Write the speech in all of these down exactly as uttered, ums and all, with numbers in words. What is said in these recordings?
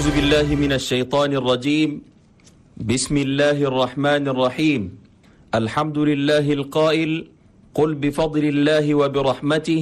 أعوذ بالله من الشيطان الرجيم. بسم الله الرحمن الرحيم. الحمد لله القائل: قل بفضل الله وبرحمته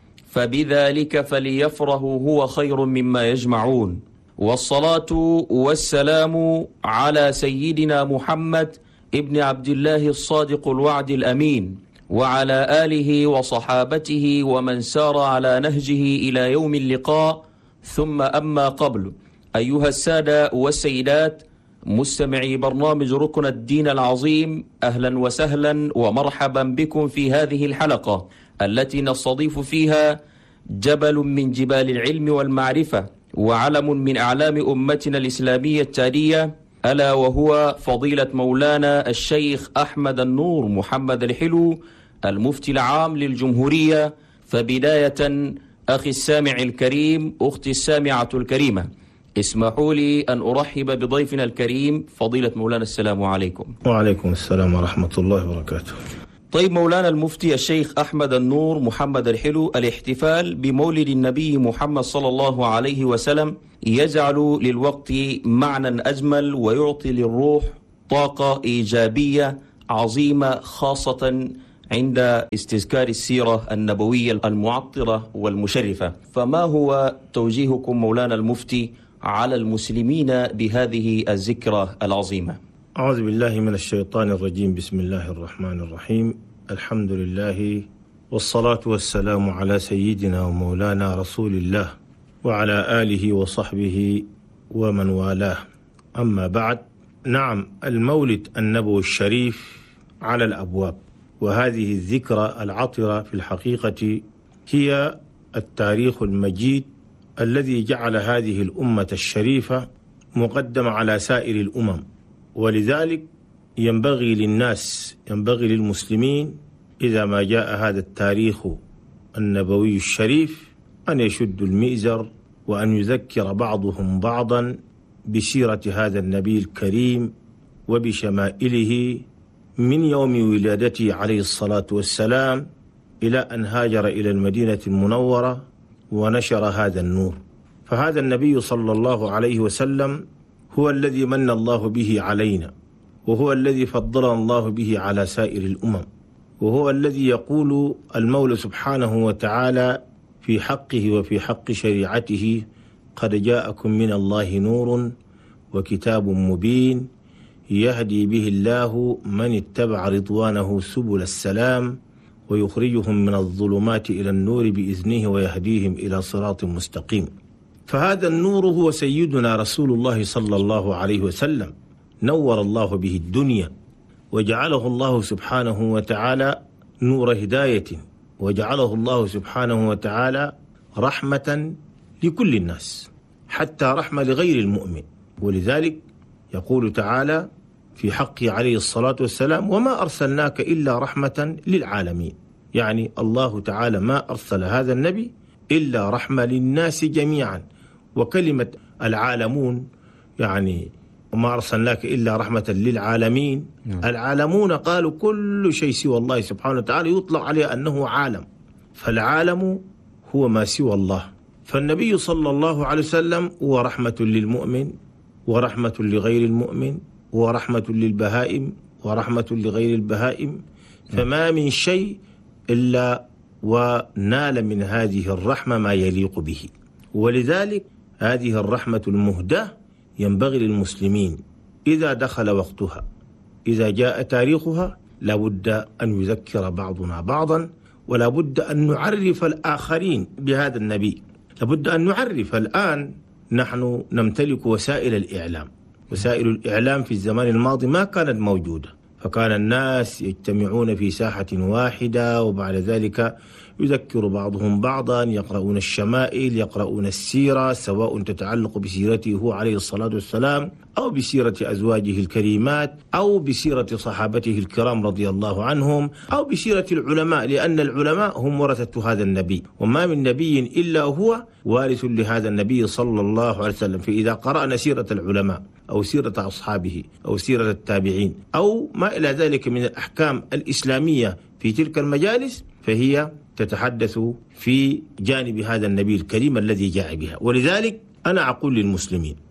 فبذلك فليفرحوا هو خير مما يجمعون. والصلاة والسلام على سيدنا محمد ابن عبد الله الصادق الوعد الأمين، وعلى آله وصحابته ومن سار على نهجه إلى يوم اللقاء. ثم أما قبل، أيها السادة والسيدات مستمعي برنامج ركن الدين العظيم، أهلا وسهلا ومرحبا بكم في هذه الحلقة التي نستضيف فيها جبل من جبال العلم والمعرفة وعلم من أعلام أمتنا الإسلامية التالية، ألا وهو فضيلة مولانا الشيخ أحمد النور محمد الحلو المفتي العام للجمهورية. فبداية أخي السامع الكريم، أختي السامعة الكريمة، اسمحوا لي أن أرحب بضيفنا الكريم فضيلة مولانا. السلام عليكم. وعليكم السلام ورحمة الله وبركاته. طيب مولانا المفتي الشيخ أحمد النور محمد الحلو، الاحتفال بمولد النبي محمد صلى الله عليه وسلم يجعل للوقت معنى أجمل ويعطي للروح طاقة إيجابية عظيمة، خاصة عند استذكار السيرة النبوية المعطرة والمشرفة. فما هو توجيهكم مولانا المفتي على المسلمين بهذه الذكرى العظيمة؟ أعوذ بالله من الشيطان الرجيم. بسم الله الرحمن الرحيم. الحمد لله والصلاة والسلام على سيدنا ومولانا رسول الله وعلى آله وصحبه ومن والاه. أما بعد، نعم، المولد النبوي الشريف على الأبواب، وهذه الذكرى العطرة في الحقيقة هي التاريخ المجيد الذي جعل هذه الأمة الشريفة مقدمة على سائر الأمم. ولذلك ينبغي للناس، ينبغي للمسلمين إذا ما جاء هذا التاريخ النبوي الشريف أن يشدوا المئزر وأن يذكر بعضهم بعضا بسيرة هذا النبي الكريم وبشمائله من يوم ولادته عليه الصلاة والسلام إلى أن هاجر إلى المدينة المنورة ونشر هذا النور. فهذا النبي صلى الله عليه وسلم هو الذي من الله به علينا، وهو الذي فضل الله به على سائر الأمم، وهو الذي يقول المولى سبحانه وتعالى في حقه وفي حق شريعته: قد جاءكم من الله نور وكتاب مبين يهدي به الله من اتبع رضوانه سبل السلام ويخرجهم من الظلمات إلى النور بإذنه ويهديهم إلى صراط مستقيم. فهذا النور هو سيدنا رسول الله صلى الله عليه وسلم، نور الله به الدنيا وجعله الله سبحانه وتعالى نور هداية، وجعله الله سبحانه وتعالى رحمة لكل الناس، حتى رحمة لغير المؤمن. ولذلك يقول تعالى في حقه عليه الصلاة والسلام: وما أرسلناك إلا رحمة للعالمين. يعني الله تعالى ما أرسل هذا النبي إلا رحمة للناس جميعا. وكلمة العالمون يعني وما أرسلناك إلا رحمة للعالمين، العالمون قالوا كل شيء سوى الله سبحانه وتعالى يطلق عليه أنه عالم، فالعالم هو ما سوى الله. فالنبي صلى الله عليه وسلم هو رحمة للمؤمن ورحمة لغير المؤمن ورحمة للبهائم ورحمة لغير البهائم. فما من شيء إلا ونال من هذه الرحمة ما يليق به. ولذلك هذه الرحمة المهداة ينبغي للمسلمين إذا دخل وقتها، إذا جاء تاريخها، لابد أن يذكر بعضنا بعضا، ولا بد أن نعرف الآخرين بهذا النبي. لابد أن نعرف. الآن نحن نمتلك وسائل الإعلام. وسائل الإعلام في الزمان الماضي ما كانت موجودة، فكان الناس يجتمعون في ساحة واحدة، وبعد ذلك يذكر بعضهم بعضا، يقرؤون الشمائل، يقرؤون السيرة، سواء تتعلق بسيرته هو عليه الصلاة والسلام أو بسيرة أزواجه الكريمات أو بسيرة صحابته الكرام رضي الله عنهم أو بسيرة العلماء، لأن العلماء هم ورثة هذا النبي، وما من نبي إلا هو وارث لهذا النبي صلى الله عليه وسلم. فإذا قرأنا سيرة العلماء أو سيرة أصحابه أو سيرة التابعين أو ما إلى ذلك من الأحكام الإسلامية في تلك المجالس، فهي تتحدث في جانب هذا النبي الكريم الذي جاء بها. ولذلك أنا أقول للمسلمين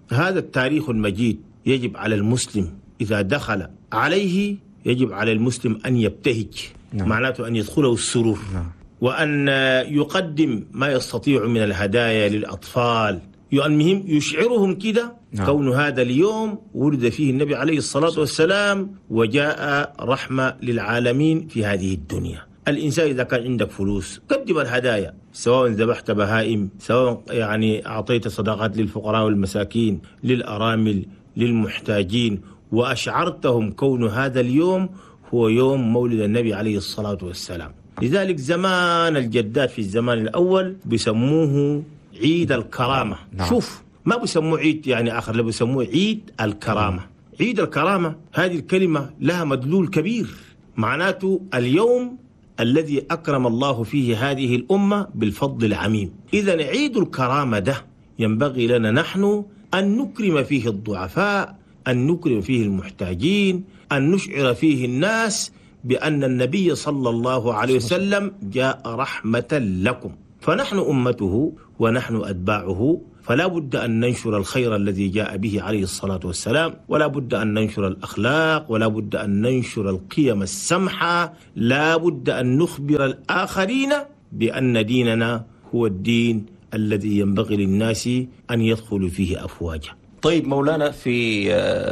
هذا التاريخ المجيد يجب على المسلم إذا دخل عليه يجب على المسلم أن يبتهج. نعم. معناته أن يدخله السرور. نعم. وأن يقدم ما يستطيع من الهدايا للأطفال، المهم يشعرهم كده. نعم. كون هذا اليوم ولد فيه النبي عليه الصلاة والسلام وجاء رحمة للعالمين في هذه الدنيا. الإنسان إذا كان عندك فلوس قدم الهدايا، سواء ذبحت بهائم، سواء يعني أعطيت صدقات للفقراء والمساكين، للأرامل، للمحتاجين، وأشعرتهم كون هذا اليوم هو يوم مولد النبي عليه الصلاة والسلام. لذلك زمان الجدات في الزمان الأول بيسموه عيد الكرامة. نعم. شوف، ما بيسموه عيد يعني آخر، لا بيسموه عيد الكرامة. عيد الكرامة هذه الكلمة لها مدلول كبير، معناته اليوم الذي أكرم الله فيه هذه الأمة بالفضل العميم. إذن عيد الكرامة ده ينبغي لنا نحن أن نكرم فيه الضعفاء، أن نكرم فيه المحتاجين، أن نشعر فيه الناس بأن النبي صلى الله عليه وسلم جاء رحمة لكم. فنحن أمته ونحن أتباعه، فلا بد أن ننشر الخير الذي جاء به عليه الصلاة والسلام، ولا بد أن ننشر الأخلاق، ولا بد أن ننشر القيم السمحة، لا بد أن نخبر الآخرين بأن ديننا هو الدين الذي ينبغي للناس أن يدخلوا فيه أفواجا. طيب مولانا، في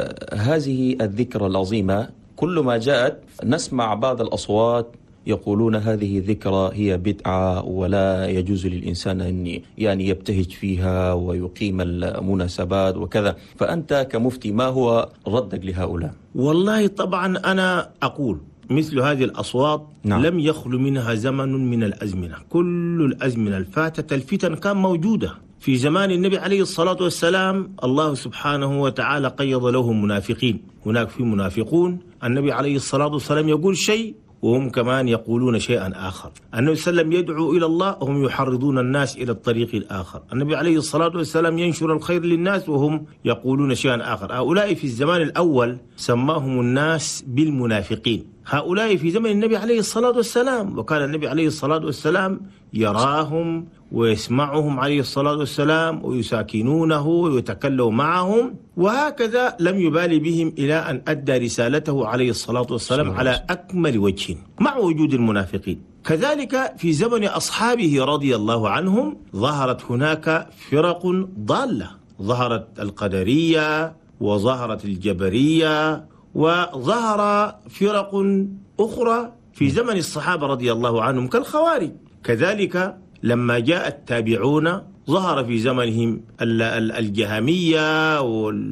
هذه الذكرى العظيمة كل ما جاءت نسمع بعض الأصوات يقولون هذه ذكرى هي بدعة ولا يجوز للإنسان أن يعني يبتهج فيها ويقيم المناسبات وكذا، فأنت كمفتي ما هو ردك لهؤلاء؟ والله طبعا أنا أقول مثل هذه الأصوات. نعم. لم يخلو منها زمن من الأزمنة، كل الأزمنة الفاتة الفتن كان موجودة. في زمان النبي عليه الصلاة والسلام الله سبحانه وتعالى قيض لهم منافقين، هناك في منافقون النبي عليه الصلاة والسلام يقول شيء وهم كمان يقولون شيئا آخر. النبي صلى الله عليه وسلم يدعو إلى الله وهم يحرضون الناس إلى الطريق الآخر. النبي عليه الصلاة والسلام ينشر الخير للناس وهم يقولون شيئا آخر. هؤلاء في الزمان الأول سماهم الناس بالمنافقين. هؤلاء في زمن النبي عليه الصلاة والسلام، وكان النبي عليه الصلاة والسلام يراهم ويسمعهم عليه الصلاة والسلام ويساكنونه ويتكلم معهم، وهكذا لم يبالي بهم إلى أن أدى رسالته عليه الصلاة والسلام على أكمل وجه مع وجود المنافقين. كذلك في زمن أصحابه رضي الله عنهم ظهرت هناك فرق ضالة، ظهرت القدرية وظهرت الجبرية وظهر فرق أخرى في زمن الصحابة رضي الله عنهم كالخوارج. كذلك لما جاء التابعون ظهر في زمنهم الجهمية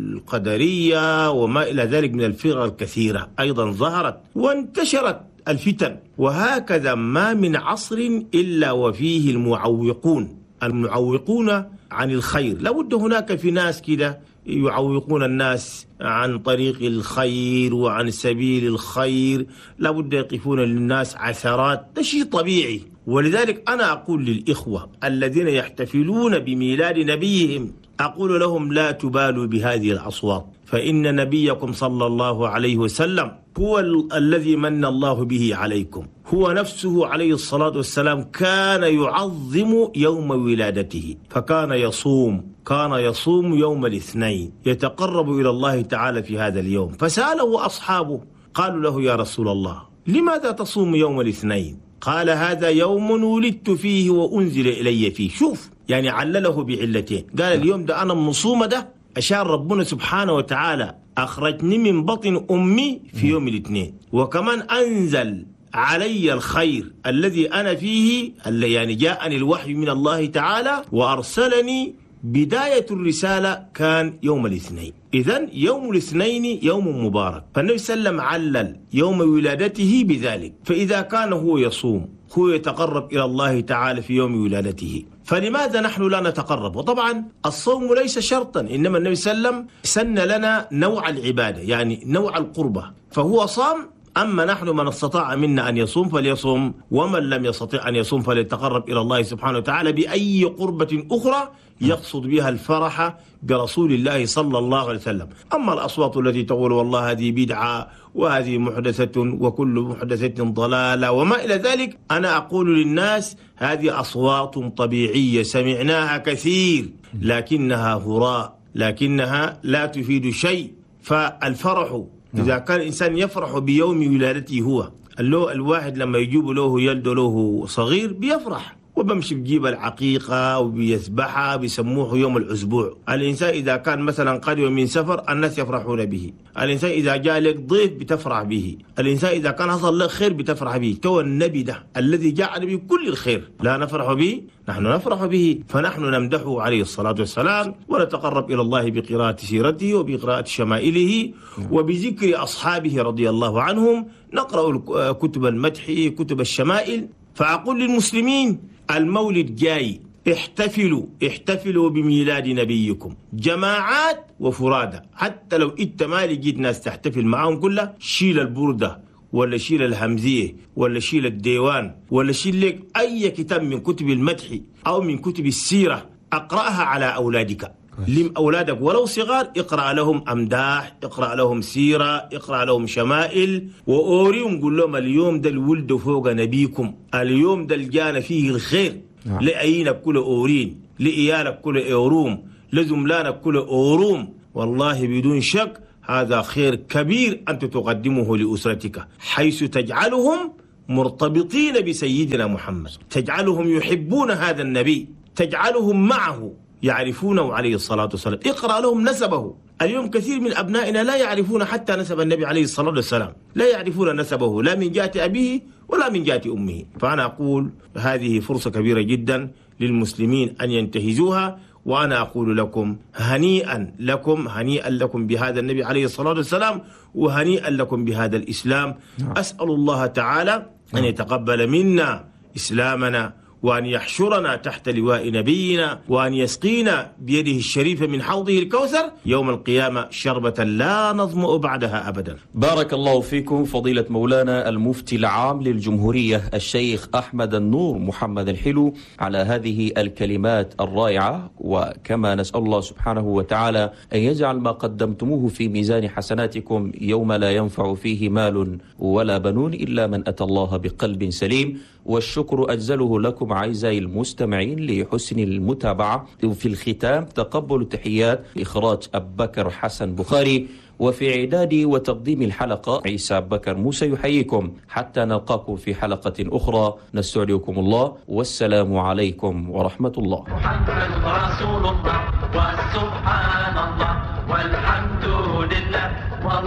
والقدرية وما إلى ذلك من الفرق الكثيرة أيضا ظهرت وانتشرت الفتن. وهكذا ما من عصر إلا وفيه المعوقون، المعوقون عن الخير. لابد هناك في ناس كده يعوقون الناس عن طريق الخير وعن سبيل الخير، لابد يقفون للناس عثرات، ده شيء طبيعي. ولذلك أنا أقول للإخوة الذين يحتفلون بميلاد نبيهم، أقول لهم لا تبالوا بهذه الأصوات، فإن نبيكم صلى الله عليه وسلم هو ال- الذي من الله به عليكم. هو نفسه عليه الصلاة والسلام كان يعظم يوم ولادته، فكان يصوم كان يصوم يوم الاثنين، يتقرب إلى الله تعالى في هذا اليوم. فسأله أصحابه قالوا له يا رسول الله لماذا تصوم يوم الاثنين؟ قال هذا يوم ولدت فيه وأنزل إلي فيه. شوف يعني علله بعلتين، قال اليوم ده أنا مصومة ده أشار ربنا سبحانه وتعالى أخرجني من بطن أمي في يوم الاثنين، وكمان أنزل علي الخير الذي أنا فيه، اللي يعني جاءني الوحي من الله تعالى وأرسلني. بداية الرسالة كان يوم الاثنين، إذن يوم الاثنين يوم مبارك. فالنبي صلى الله عليه وسلم علل يوم ولادته بذلك. فإذا كان هو يصوم، هو يتقرب إلى الله تعالى في يوم ولادته، فلماذا نحن لا نتقرب؟ وطبعا الصوم ليس شرطا، إنما النبي صلى الله عليه وسلم سن لنا نوع العبادة، يعني نوع القربة، فهو صام. أما نحن من استطاع منا أن يصوم فليصوم، ومن لم يستطع أن يصوم فليتقرب إلى الله سبحانه وتعالى بأي قربة أخرى يقصد بها الفرح برسول الله صلى الله عليه وسلم. أما الأصوات التي تقول والله هذه بدعة وهذه محدثة وكل محدثة ضلالة وما إلى ذلك، أنا أقول للناس هذه أصوات طبيعية سمعناها كثير، لكنها هراء لكنها لا تفيد شيء. فالفرح إذا كان الإنسان يفرح بيوم ولادته هو اللو الواحد لما يجيب له يلد له صغير بيفرح وبمشي بجيب العقيقة وبيذبحها بيسموه يوم الأسبوع. الإنسان إذا كان مثلا قادم من سفر الناس يفرحون به. الإنسان إذا جاء لك ضيف بتفرح به. الإنسان إذا كان حصل لك خير بتفرح به. تو النبي ده الذي جاء بكل الخير لا نفرح به، نحن نفرح به، فنحن نمدحه عليه الصلاة والسلام ونتقرب إلى الله بقراءة سيرته وبقراءة شمائله وبذكر أصحابه رضي الله عنهم. نقرأ كتب المدح كتب الشمائل. فأقول للمسلمين المولد جاي، احتفلوا احتفلوا بميلاد نبيكم جماعات وفرادى. حتى لو انت ما لقيت ناس تحتفل معهم كلها، شيل البردة ولا شيل الهمزية ولا شيل الديوان ولا شيل لك أي كتاب من كتب المدح أو من كتب السيرة، أقرأها على أولادك. لم أولادك ولو صغار اقرأ لهم أمداح، اقرأ لهم سيرة، اقرأ لهم شمائل، وأوريهم قول لهم اليوم ده الولد فوق نبيكم، اليوم ده الجانا فيه الخير. لأيينك كل أورين، لإيالك كل أوروم، لزملانك كل أوروم. والله بدون شك هذا خير كبير أنت تقدمه لأسرتك، حيث تجعلهم مرتبطين بسيدنا محمد، تجعلهم يحبون هذا النبي، تجعلهم معه يعرفونه عليه الصلاة والسلام. اقرأ لهم نسبه. اليوم كثير من أبنائنا لا يعرفون حتى نسب النبي عليه الصلاة والسلام، لا يعرفون نسبه لا من جهة أبيه ولا من جهة أمه. فأنا أقول هذه فرصة كبيرة جدا للمسلمين أن ينتهزوها، وأنا أقول لكم هنيئا لكم هنيئا لكم بهذا النبي عليه الصلاة والسلام، وهنيئا لكم بهذا الإسلام. أسأل الله تعالى أن يتقبل منا إسلامنا، وأن يحشرنا تحت لواء نبينا، وأن يسقينا بيده الشريفة من حوضه الكوثر يوم القيامة شربة لا نظمأ بعدها أبدا. بارك الله فيكم فضيلة مولانا المفتي العام للجمهورية الشيخ أحمد النور محمد الحلو على هذه الكلمات الرائعة. وكما نسأل الله سبحانه وتعالى أن يجعل ما قدمتموه في ميزان حسناتكم يوم لا ينفع فيه مال ولا بنون إلا من أتى الله بقلب سليم. والشكر أجزله لكم أعزائي المستمعين لحسن المتابعة. في الختام تقبلوا تحيات إخراج أبو بكر حسن بخاري، وفي إعداد وتقديم الحلقة عيسى أبو بكر موسى يحييكم. حتى نلقاكم في حلقة أخرى نستودعكم الله، والسلام عليكم ورحمة الله. محمد رسول الله وسبحان الله والحمد لله.